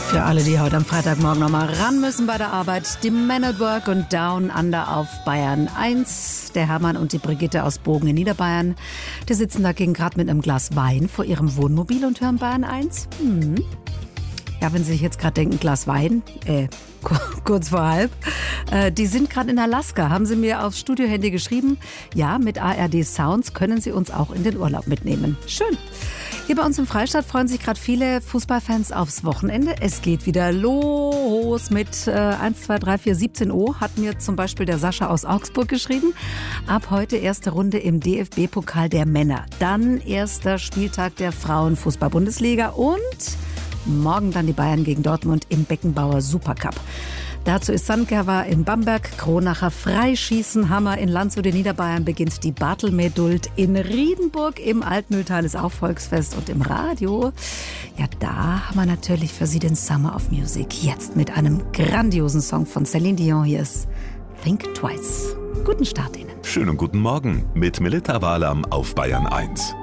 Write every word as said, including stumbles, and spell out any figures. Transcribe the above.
Für alle, die heute am Freitagmorgen nochmal ran müssen bei der Arbeit, die Men at Work und Down Under auf Bayern eins. Der Hermann und die Brigitte aus Bogen in Niederbayern, die sitzen dagegen gerade mit einem Glas Wein vor ihrem Wohnmobil und hören Bayern eins. Hm. Ja, wenn Sie sich jetzt gerade denken, Glas Wein, äh, kurz vor halb, äh, die sind gerade in Alaska, haben Sie mir aufs Studiohandy geschrieben. Ja, mit A R D Sounds können Sie uns auch in den Urlaub mitnehmen. Schön. Hier bei uns im Freistaat freuen sich gerade viele Fußballfans aufs Wochenende. Es geht wieder los mit äh, eins, zwei, drei, vier, siebzehn Uhr, hat mir zum Beispiel der Sascha aus Augsburg geschrieben. Ab heute erste Runde im D F B-Pokal der Männer. Dann erster Spieltag der Frauenfußball-Bundesliga und morgen dann die Bayern gegen Dortmund im Beckenbauer Supercup. Dazu ist Sandgerwa in Bamberg, Kronacher Freischießen, Hammer in Landshut in Niederbayern beginnt die Bartelmehduld. In Riedenburg im Altmühltal ist auch Volksfest und im Radio, ja, da haben wir natürlich für Sie den Summer of Music. Jetzt mit einem grandiosen Song von Celine Dion. Hier ist Think Twice. Guten Start Ihnen. Schönen guten Morgen mit Melita Walam auf Bayern eins.